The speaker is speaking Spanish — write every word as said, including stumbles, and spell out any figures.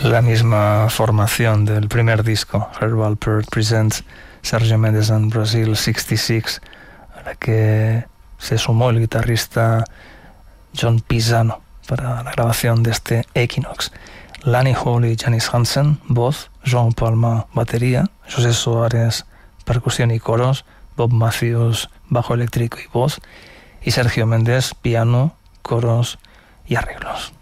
La misma formación del primer disco, Herb Alpert Presents Sergio Mendes and Brazil sesenta y seis, a la que se sumó el guitarrista John Pisano para la grabación de este Equinox. Lani Hall y Janice Hansen, voz, Joan Palma, batería, José Soares, percusión y coros, Bob Matthews, bajo eléctrico y voz, y Sergio Méndez, piano, coros y arreglos.